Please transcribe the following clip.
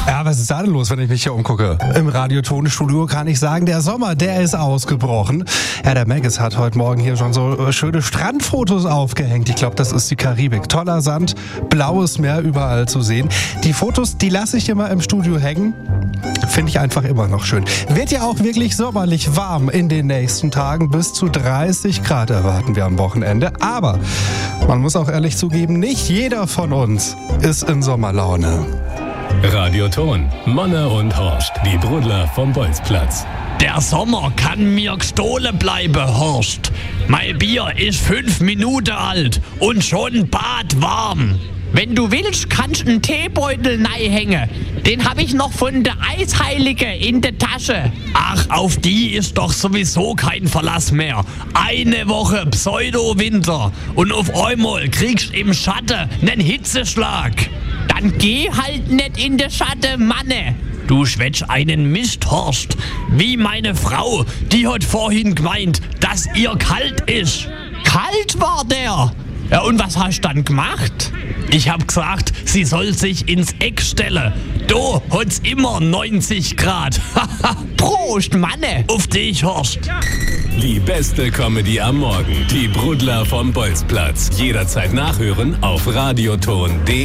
Ja, was ist da denn los, wenn ich mich hier umgucke? Im Radiotonstudio kann ich sagen, der Sommer, der ist ausgebrochen. Ja, der Maggis hat heute Morgen hier schon so schöne Strandfotos aufgehängt. Ich glaube, das ist die Karibik. Toller Sand, blaues Meer überall zu sehen. Die Fotos, die lasse ich immer im Studio hängen. Finde ich einfach immer noch schön. Wird ja auch wirklich sommerlich warm in den nächsten Tagen. Bis zu 30 Grad erwarten wir am Wochenende. Aber man muss auch ehrlich zugeben, nicht jeder von uns ist in Sommerlaune. Radioton, Manne und Horst, die Brudler vom Bolzplatz. Der Sommer kann mir gestohlen bleiben, Horst. Mein Bier ist 5 Minuten alt und schon badwarm. Wenn du willst, kannst du einen Teebeutel hängen. Den hab ich noch von der Eisheilige in der Tasche. Ach, auf die ist doch sowieso kein Verlass mehr. Eine Woche Pseudo-Winter und auf einmal kriegst du im Schatten nen Hitzeschlag. Dann geh halt nicht in der Schatten, Manne. Du schwätsch einen Mist, Horst. Wie meine Frau, die hat vorhin gemeint, dass ihr kalt ist. Kalt war der. Ja, und was hast du dann gemacht? Ich hab gesagt, sie soll sich ins Eck stellen. Da hat's immer 90 Grad. Prost, Manne. Auf dich, Horst. Die beste Comedy am Morgen. Die Brudler vom Bolzplatz. Jederzeit nachhören auf radioton.de.